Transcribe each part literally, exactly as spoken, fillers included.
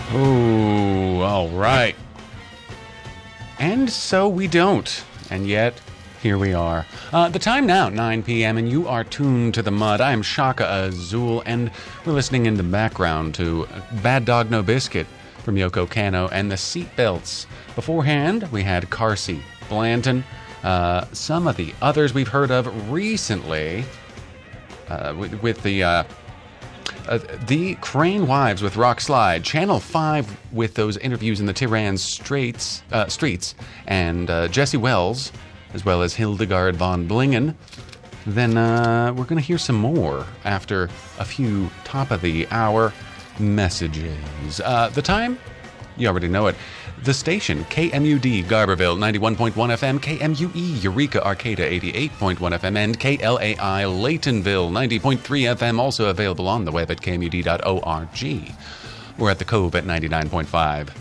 Oh, all right. And so we don't. And yet, here we are. Uh, the time now, nine p.m., and you are tuned to the mud. I am Shaka Azul, and we're listening in the background to Bad Dog No Biscuit from Yoko Kanno and the Seatbelts. Beforehand, we had Carsey, Blanton, uh, some of the others we've heard of recently, uh, with, with the... Uh, Uh, the Crane Wives with Rock Slide, Channel five with those interviews in the Tehran streets, uh, streets and uh, Jesse Wells, as well as Hildegard von Blingen. Then uh, we're going to hear some more after a few top-of-the-hour messages. Uh, the time? You already know it. The station, K M U D, Garberville, ninety-one point one F M, K M U E, Eureka, Arcata, eighty-eight point one F M, and K L A I, Laytonville, ninety point three F M, also available on the web at K M U D dot org. We're at the Cove at ninety-nine point five.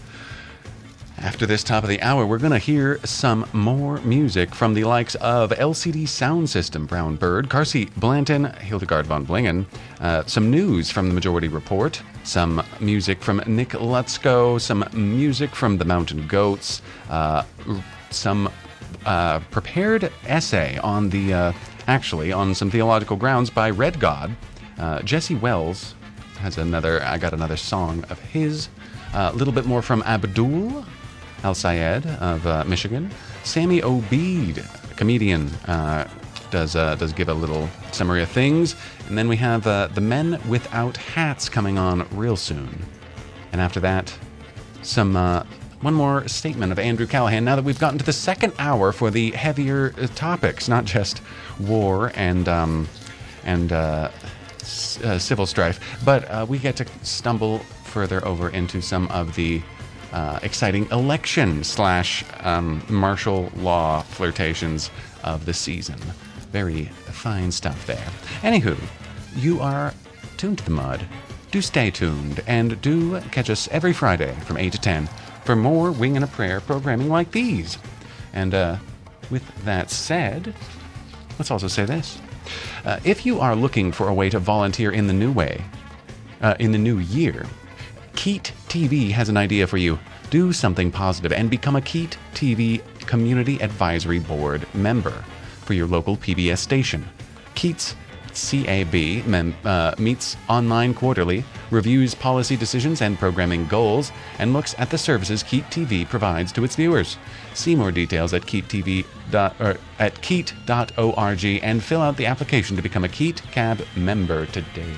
After this top of the hour, we're going to hear some more music from the likes of L C D Sound System, Brown Bird, Carsey Blanton, Hildegard von Blingen, uh, some news from the Majority Report, some music from Nick Lutzko, some music from the Mountain Goats, uh, some uh, prepared essay on the, uh, actually, on some theological grounds by Red God. Uh, Jesse Wells has another, I got another song of his, a uh, little bit more from Abdul Al-Sayed of uh, Michigan. Sammy Obeid, comedian, uh, does uh, does give a little summary of things. And then we have uh, The Men Without Hats coming on real soon. And after that, some uh, one more statement of Andrew Callahan, now that we've gotten to the second hour for the heavier uh, topics, not just war and, um, and uh, s- uh, civil strife, but uh, we get to stumble further over into some of the Uh, exciting election slash um, martial law flirtations of the season. Very fine stuff there. Anywho, you are tuned to the mud. Do stay tuned, and do catch us every Friday from eight to ten for more Wing and a Prayer programming like these. And uh, with that said, let's also say this. Uh, if you are looking for a way to volunteer in the new way, uh, in the new year, Keat T V has an idea for you. Do something positive and become a Keat T V Community Advisory Board member for your local P B S station. Keats C A B mem- uh, meets online quarterly, reviews policy decisions and programming goals, and looks at the services Keat T V provides to its viewers. See more details at keat t v dot or at keat dot org and fill out the application to become a Keat Cab member today.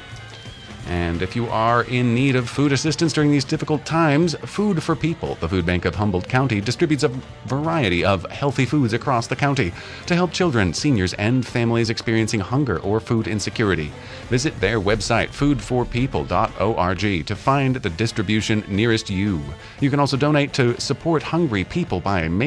And if you are in need of food assistance during these difficult times, Food for People, the food bank of Humboldt County, distributes a variety of healthy foods across the county to help children, seniors, and families experiencing hunger or food insecurity. Visit their website, food for people dot org, to find the distribution nearest you. You can also donate to support hungry people by